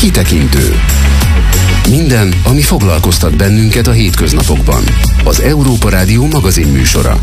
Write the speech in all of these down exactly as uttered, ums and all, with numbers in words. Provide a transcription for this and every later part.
Kitekintő. Minden, ami foglalkoztat bennünket a hétköznapokban. Az Európa Rádió magazin műsora.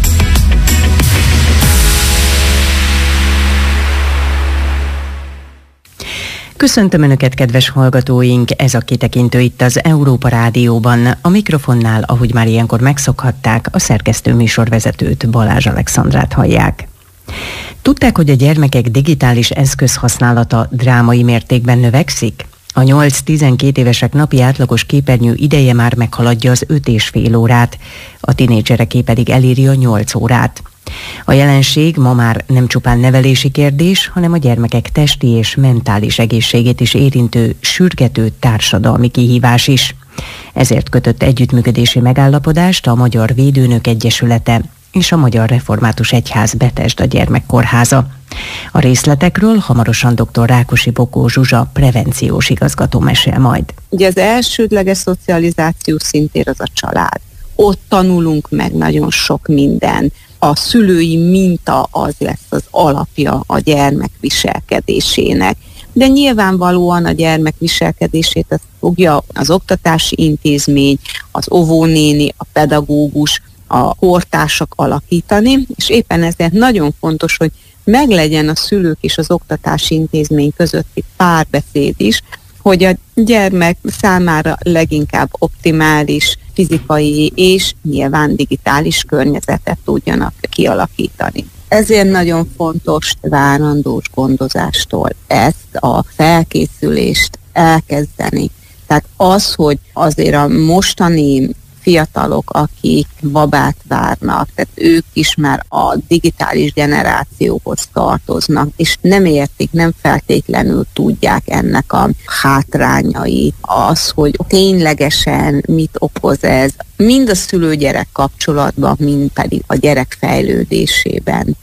Köszöntöm Önöket, kedves hallgatóink! Ez a Kitekintő itt az Európa Rádióban. A mikrofonnál, ahogy már ilyenkor megszokhatták, a szerkesztő műsorvezetőt, Balázs Alexandrát hallják. Tudták, hogy a gyermekek digitális eszközhasználata drámai mértékben növekszik? A nyolc-tizenkét évesek napi átlagos képernyő ideje már meghaladja az öt és fél órát, a tinédzsereké pedig eléri a nyolc órát. A jelenség ma már nem csupán nevelési kérdés, hanem a gyermekek testi és mentális egészségét is érintő, sürgető társadalmi kihívás is. Ezért kötött együttműködési megállapodást a Magyar Védőnök Egyesülete és a Magyar Református Egyház Betesda Gyermekkórháza. A részletekről hamarosan dr. Rákosi Bokó Zsuzsa prevenciós igazgató mesél majd. Ugye az elsődleges szocializáció szintér az a család. Ott tanulunk meg nagyon sok minden. A szülői minta az lesz az alapja a gyermek viselkedésének. De nyilvánvalóan a gyermek viselkedését azt fogja az oktatási intézmény, az óvónéni, a pedagógus, a kortársak alakítani, és éppen ezért nagyon fontos, hogy meglegyen a szülők és az oktatási intézmény közötti párbeszéd is, hogy a gyermek számára leginkább optimális fizikai és nyilván digitális környezetet tudjanak kialakítani. Ezért nagyon fontos várandós gondozástól ezt a felkészülést elkezdeni. Tehát az, hogy azért a mostani fiatalok, akik babát várnak, tehát ők is már a digitális generációhoz tartoznak, és nem értik, nem feltétlenül tudják ennek a hátrányait, az, hogy ténylegesen mit okoz ez, mind a szülő-gyerek kapcsolatban, mind pedig a gyerek fejlődésében.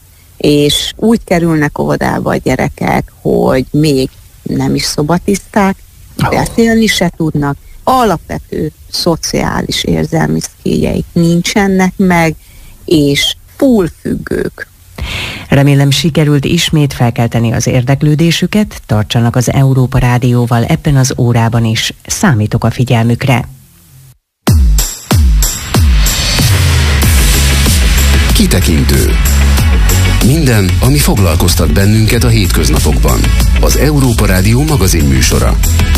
És úgy kerülnek óvodába a gyerekek, hogy még nem is szobatiszták, beszélni se tudnak, alapvető szociális érzelmi szkíljeik nincsenek meg, és full függők. Remélem sikerült ismét felkelteni az érdeklődésüket, tartsanak az Európa Rádióval ebben az órában is, számítok a figyelmükre. Kitekintő. Minden, ami foglalkoztat bennünket a hétköznapokban. Az Európa Rádió magazin műsora.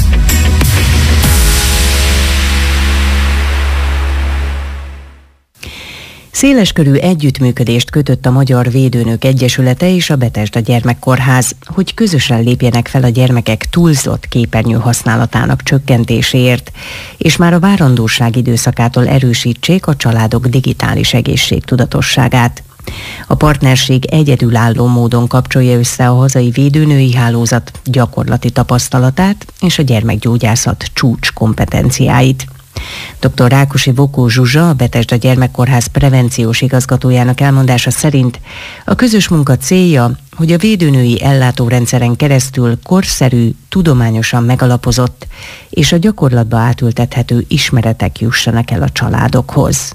Széleskörű együttműködést kötött a Magyar Védőnök Egyesülete és a Betesda Gyermekkórház, hogy közösen lépjenek fel a gyermekek túlzott képernyő használatának csökkentéséért, és már a várandóság időszakától erősítsék a családok digitális egészségtudatosságát. A partnerség egyedülálló módon kapcsolja össze a hazai védőnői hálózat gyakorlati tapasztalatát és a gyermekgyógyászat csúcs kompetenciáit. dr. Rákosi Bokó Zsuzsa, a Betesda Gyermekkórház prevenciós igazgatójának elmondása szerint a közös munka célja, hogy a védőnői ellátórendszeren keresztül korszerű, tudományosan megalapozott és a gyakorlatba átültethető ismeretek jussanak el a családokhoz.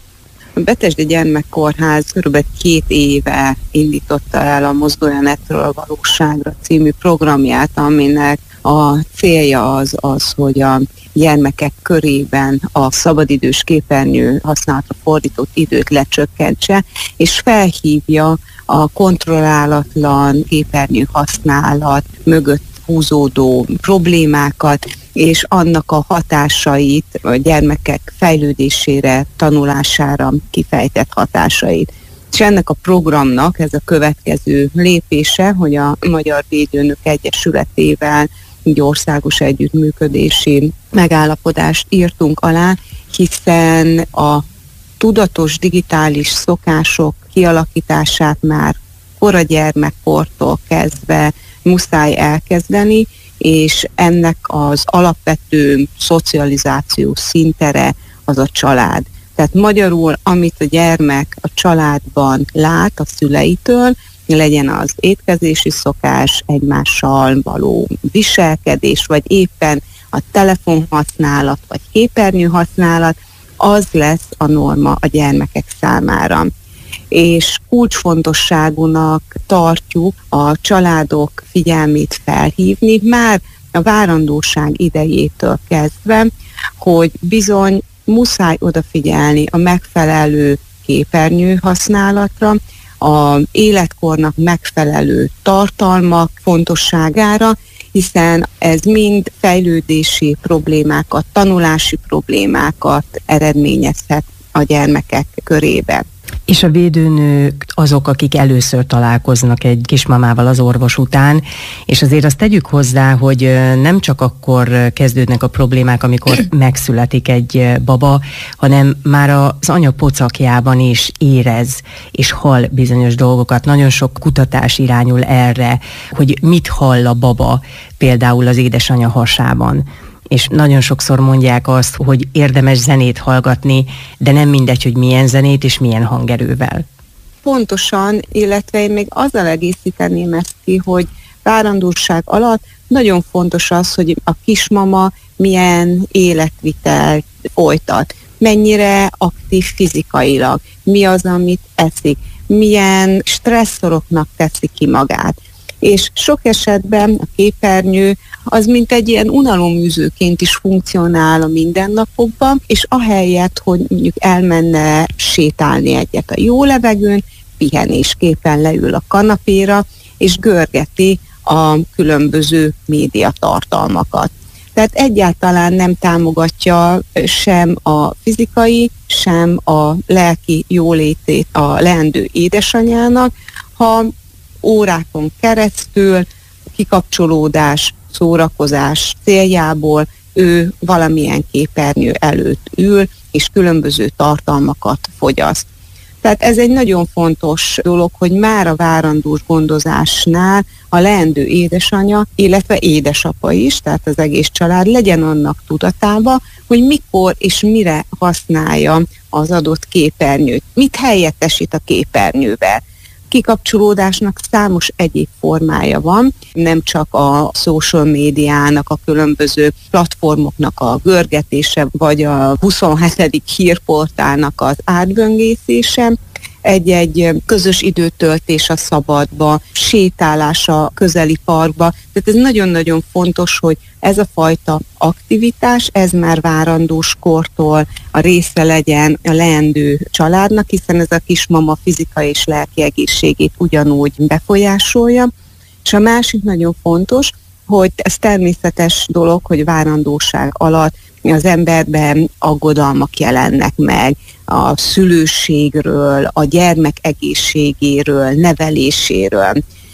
A Betesda Gyermekkórház kb. két éve indította el a Mozdulj a netről a valóságra című programját, aminek a célja az az, hogy a gyermekek körében a szabadidős képernyő használatra fordított időt lecsökkentse, és felhívja a kontrollálatlan képernyő használat mögött húzódó problémákat, és annak a hatásait, a gyermekek fejlődésére, tanulására kifejtett hatásait. És ennek a programnak ez a következő lépése, hogy a Magyar Védőnök Egyesületével egy országos együttműködési megállapodást írtunk alá, hiszen a tudatos digitális szokások kialakítását már koragyermekkortól kezdve muszáj elkezdeni, és ennek az alapvető szocializáció szintere az a család. Tehát magyarul, amit a gyermek a családban lát a szüleitől, legyen az étkezési szokás, egymással való viselkedés, vagy éppen a telefonhasználat, vagy képernyőhasználat, az lesz a norma a gyermekek számára. És kulcsfontosságúnak tartjuk a családok figyelmét felhívni, már a várandóság idejétől kezdve, hogy bizony muszáj odafigyelni a megfelelő képernyő használatra, az életkornak megfelelő tartalmak fontosságára, hiszen ez mind fejlődési problémákat, tanulási problémákat eredményezhet a gyermekek körében. És a védőnők azok, akik először találkoznak egy kismamával az orvos után, és azért azt tegyük hozzá, hogy nem csak akkor kezdődnek a problémák, amikor megszületik egy baba, hanem már az anya pocakjában is érez és hall bizonyos dolgokat. Nagyon sok kutatás irányul erre, hogy mit hall a baba például az édesanyja hasában. És nagyon sokszor mondják azt, hogy érdemes zenét hallgatni, de nem mindegy, hogy milyen zenét és milyen hangerővel. Pontosan, illetve én még azzal egészíteném ezt ki, hogy várandóság alatt nagyon fontos az, hogy a kismama milyen életvitelt folytat, mennyire aktív fizikailag, mi az, amit eszik, milyen stresszoroknak teszi ki magát. És sok esetben a képernyő az mint egy ilyen unaloműzőként is funkcionál a mindennapokban, és ahelyett, hogy mondjuk elmenne sétálni egyet a jó levegőn, pihenésképpen leül a kanapéra, és görgeti a különböző médiatartalmakat. Tehát egyáltalán nem támogatja sem a fizikai, sem a lelki jólétét a leendő édesanyának, ha órákon keresztül kikapcsolódás, szórakozás céljából ő valamilyen képernyő előtt ül, és különböző tartalmakat fogyaszt. Tehát ez egy nagyon fontos dolog, hogy már a várandós gondozásnál a leendő édesanyja, illetve édesapa is, tehát az egész család legyen annak tudatában, hogy mikor és mire használja az adott képernyőt, mit helyettesít a képernyővel. Kikapcsolódásnak számos egyéb formája van, nem csak a social médiának, a különböző platformoknak a görgetése, vagy a huszonhetedik hírportálnak az átböngészése, egy-egy közös időtöltés a szabadba, sétálás a közeli parkba. Tehát ez nagyon-nagyon fontos, hogy ez a fajta aktivitás, ez már várandós kortól a része legyen a leendő családnak, hiszen ez a kismama fizikai és lelki egészségét ugyanúgy befolyásolja. És a másik nagyon fontos, hogy ez természetes dolog, hogy várandóság alatt az emberben aggodalmak jelennek meg a szülőségről, a gyermek egészségéről, neveléséről.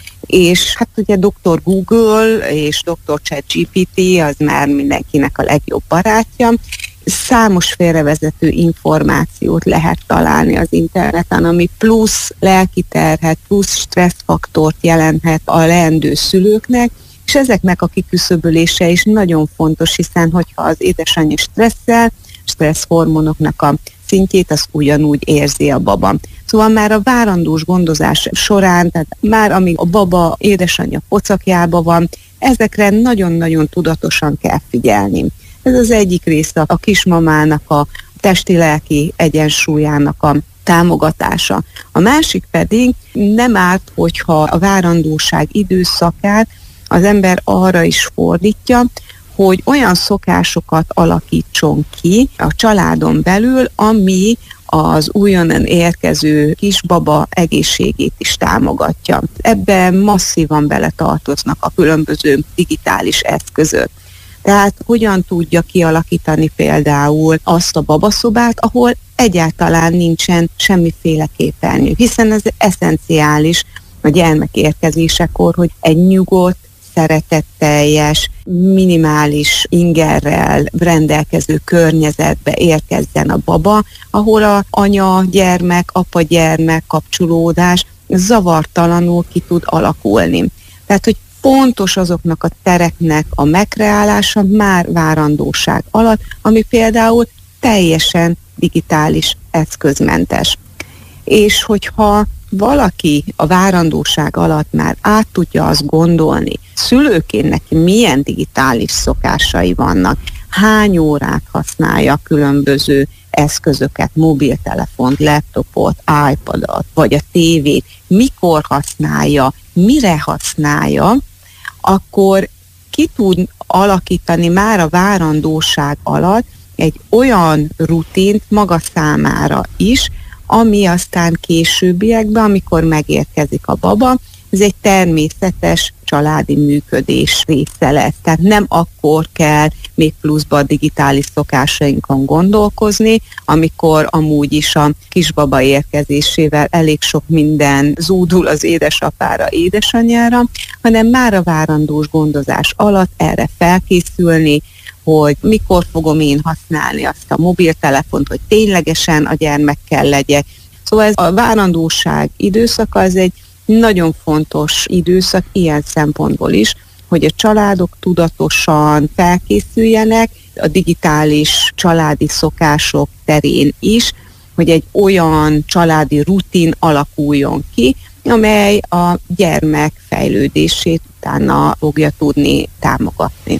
És hát ugye doktor Google és doktor ChatGPT az már mindenkinek a legjobb barátja. Számos félrevezető információt lehet találni az interneten, ami plusz lelki terhet, plusz stresszfaktort jelenthet a leendő szülőknek, és ezeknek a kiküszöbölése is nagyon fontos, hiszen hogyha az édesanyja stresszel, stresszhormonoknak a szintjét, az ugyanúgy érzi a baba. Szóval már a várandós gondozás során, tehát már amíg a baba édesanyja pocakjában van, ezekre nagyon-nagyon tudatosan kell figyelni. Ez az egyik része a kismamának a testi-lelki egyensúlyának a támogatása. A másik pedig nem árt, hogyha a várandóság időszakát az ember arra is fordítja, hogy olyan szokásokat alakítson ki a családon belül, ami az újonnan érkező kisbaba egészségét is támogatja. Ebben masszívan beletartoznak a különböző digitális eszközök. Tehát hogyan tudja kialakítani például azt a babaszobát, ahol egyáltalán nincsen semmiféle képernyő, hiszen ez eszenciális a gyermek érkezésekor, hogy egy nyugodt, szeretetteljes, minimális ingerrel rendelkező környezetbe érkezzen a baba, ahol a anya-gyermek, apa-gyermek kapcsolódás zavartalanul ki tud alakulni. Tehát, hogy fontos azoknak a tereknek a megkreálása már várandóság alatt, ami például teljesen digitális eszközmentes. És hogyha valaki a várandóság alatt már át tudja azt gondolni, szülőként neki milyen digitális szokásai vannak, hány órát használja különböző eszközöket, mobiltelefont, laptopot, iPadot, vagy a tévét, mikor használja, mire használja, akkor ki tud alakítani már a várandóság alatt egy olyan rutint maga számára is, ami aztán későbbiekben, amikor megérkezik a baba, ez egy természetes családi működés része lesz. Tehát nem akkor kell még pluszba a digitális szokásainkon gondolkozni, amikor amúgy is a kisbaba érkezésével elég sok minden zúdul az édesapára, édesanyára, hanem már a várandós gondozás alatt erre felkészülni, hogy mikor fogom én használni azt a mobiltelefont, hogy ténylegesen a gyermekkel legyek. Szóval ez a várandóság időszaka, ez egy nagyon fontos időszak ilyen szempontból is, hogy a családok tudatosan felkészüljenek a digitális családi szokások terén is, hogy egy olyan családi rutin alakuljon ki, amely a gyermek fejlődését utána fogja tudni támogatni.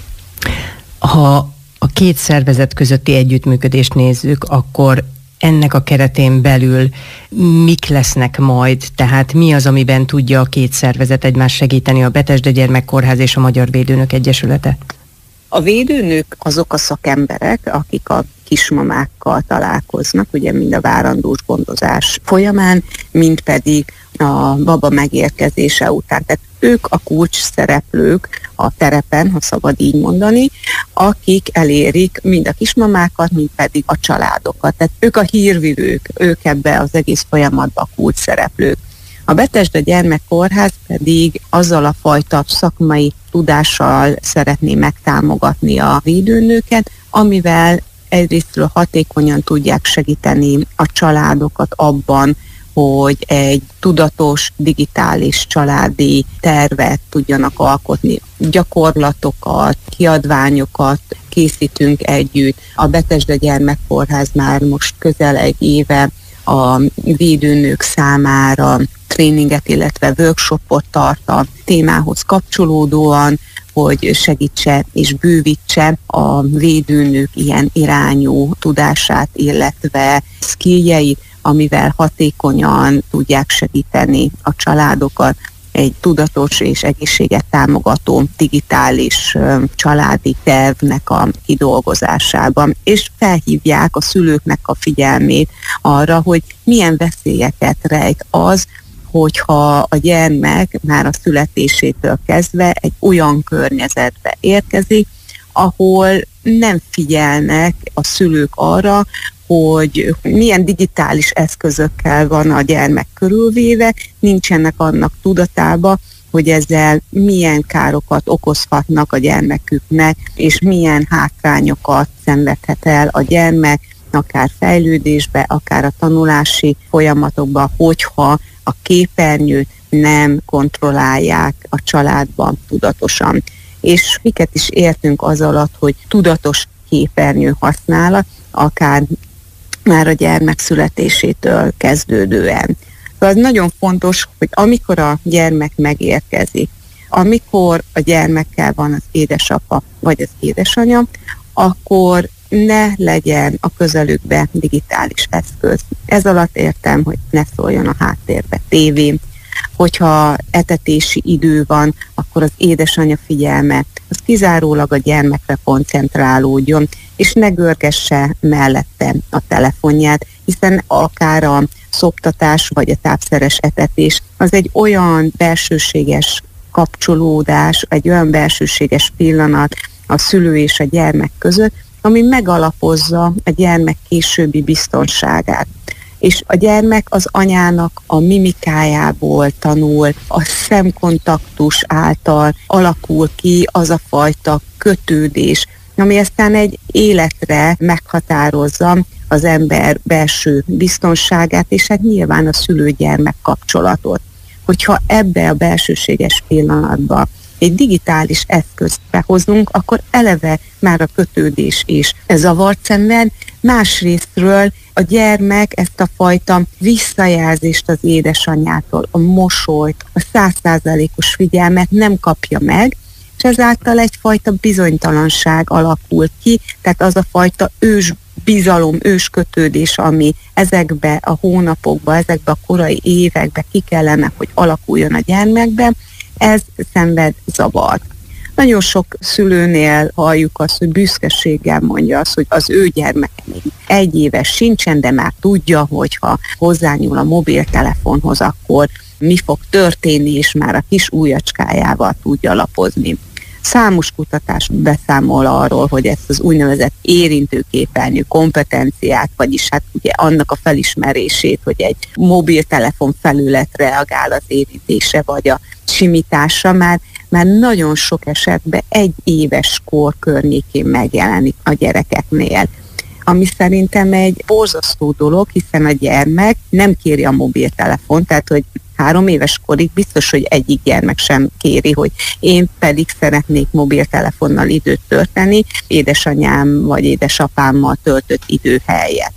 Ha a két szervezet közötti együttműködést nézzük, akkor ennek a keretén belül mik lesznek majd? Tehát mi az, amiben tudja a két szervezet egymást segíteni, a Betesda Gyermekkórház és a Magyar Védőnök Egyesülete? A védőnök azok a szakemberek, akik a kismamákkal találkoznak, ugye mind a várandós gondozás folyamán, mind pedig a baba megérkezése után. Tehát ők a kulcs szereplők a terepen, ha szabad így mondani, akik elérik mind a kismamákat, mind pedig a családokat. Tehát ők a hírvivők, ők ebbe az egész folyamatban a kulcs szereplők. A Betesda Gyermekkórház pedig azzal a fajta szakmai tudással szeretné megtámogatni a védőnőket, amivel egyrésztről hatékonyan tudják segíteni a családokat abban, hogy egy tudatos, digitális családi tervet tudjanak alkotni. Gyakorlatokat, kiadványokat készítünk együtt. A Betesda Gyermekkórház már most közel egy éve a védőnők számára tréninget, illetve workshopot tart a témához kapcsolódóan, hogy segítse és bővítse a védőnők ilyen irányú tudását, illetve skilljeit, amivel hatékonyan tudják segíteni a családokat egy tudatos és egészséget támogató digitális ö, családi tervnek a kidolgozásában, és felhívják a szülőknek a figyelmét arra, hogy milyen veszélyeket rejt az, hogyha a gyermek már a születésétől kezdve egy olyan környezetbe érkezik, ahol nem figyelnek a szülők arra, hogy milyen digitális eszközökkel van a gyermek körülvéve, nincsenek annak tudatába, hogy ezzel milyen károkat okozhatnak a gyermeküknek, és milyen hátrányokat szenvedhet el a gyermek, akár fejlődésbe, akár a tanulási folyamatokban, hogyha a képernyőt nem kontrollálják a családban tudatosan. És miket is értünk az alatt, hogy tudatos képernyő használat, akár már a gyermek születésétől kezdődően. Az nagyon fontos, hogy amikor a gyermek megérkezik, amikor a gyermekkel van az édesapa vagy az édesanya, akkor ne legyen a közelükbe digitális eszköz. Ez alatt értem, hogy ne szóljon a háttérbe tévé. Hogyha etetési idő van, akkor az édesanya figyelme az kizárólag a gyermekre koncentrálódjon, és ne görgesse mellette a telefonját, hiszen akár a szoptatás vagy a tápszeres etetés az egy olyan belsőséges kapcsolódás, egy olyan belsőséges pillanat a szülő és a gyermek között, ami megalapozza a gyermek későbbi biztonságát. És a gyermek az anyának a mimikájából tanul, a szemkontaktus által alakul ki az a fajta kötődés, ami aztán egy életre meghatározza az ember belső biztonságát, és hát nyilván a szülő-gyermek kapcsolatot. Hogyha ebbe a belsőséges pillanatban egy digitális eszközt behozunk, akkor eleve már a kötődés is zavart szenved. Másrésztről a gyermek ezt a fajta visszajelzést az édesanyjától, a mosolyt, a száz százalékos figyelmet nem kapja meg, és ezáltal egyfajta bizonytalanság alakul ki, tehát az a fajta ős bizalom, ős kötődés, ami ezekbe a hónapokba, ezekbe a korai évekbe ki kellene, hogy alakuljon a gyermekben, ez szenved zavart. Nagyon sok szülőnél halljuk azt, hogy büszkeséggel mondja azt, hogy az ő gyermeke még egy éves sincsen, de már tudja, hogyha hozzányúl a mobiltelefonhoz, akkor mi fog történni, és már a kis ujjacskájával tudja lapozni. Számos kutatás beszámol arról, hogy ezt az úgynevezett érintőképernyő kompetenciát, vagyis hát ugye annak a felismerését, hogy egy mobiltelefon felület reagál az érintésre vagy a simításra, már, már nagyon sok esetben egy éves kor környékén megjelenik a gyerekeknél. Ami szerintem egy borzasztó dolog, hiszen a gyermek nem kéri a mobiltelefont, tehát hogy három éves korig biztos, hogy egyik gyermek sem kéri, hogy én pedig szeretnék mobiltelefonnal időt tölteni, édesanyám vagy édesapámmal töltött idő helyett.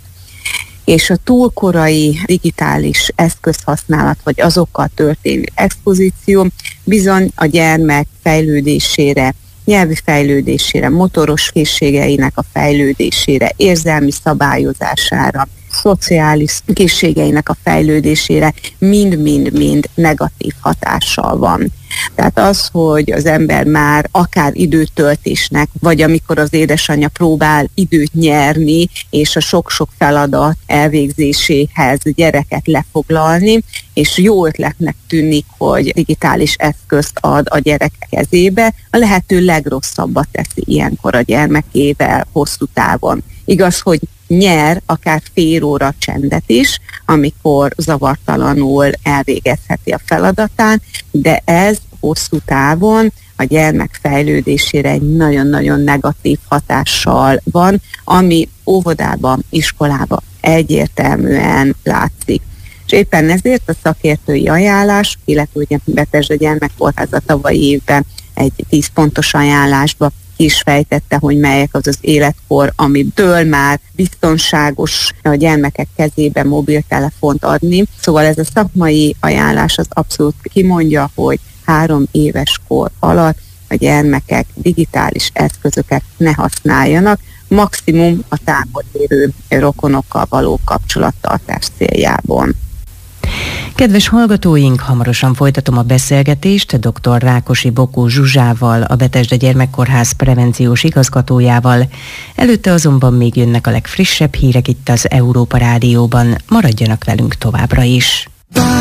És a túlkorai digitális eszközhasználat, vagy azokkal történő expozíció bizony a gyermek fejlődésére, nyelvi fejlődésére, motoros készségeinek a fejlődésére, érzelmi szabályozására, szociális készségeinek a fejlődésére mind-mind-mind negatív hatással van. Tehát az, hogy az ember már akár időtöltésnek, vagy amikor az édesanyja próbál időt nyerni, és a sok-sok feladat elvégzéséhez gyereket lefoglalni, és jó ötletnek tűnik, hogy digitális eszközt ad a gyerek kezébe, a lehető legrosszabbat teszi ilyenkor a gyermekével hosszú távon. Igaz, hogy nyer akár fél óra csendet is, amikor zavartalanul elvégezheti a feladatán, de ez hosszú távon a gyermek fejlődésére egy nagyon-nagyon negatív hatással van, ami óvodában, iskolában egyértelműen látszik. És éppen ezért a szakértői ajánlás, illetve ugye Betesda Gyermekkórháza tavalyi évben egy tíz pontos ajánlásba is fejtette, hogy melyek az az életkor, amitől már biztonságos a gyermekek kezébe mobiltelefont adni. Szóval ez a szakmai ajánlás az abszolút kimondja, hogy három éves kor alatt a gyermekek digitális eszközöket ne használjanak, maximum a távol élő rokonokkal való kapcsolattartás céljából. Kedves hallgatóink, hamarosan folytatom a beszélgetést dr. Rákosi Bokó Zsuzsával, a Betesda Gyermekkórház prevenciós igazgatójával. Előtte azonban még jönnek a legfrissebb hírek itt az Európa Rádióban. Maradjanak velünk továbbra is!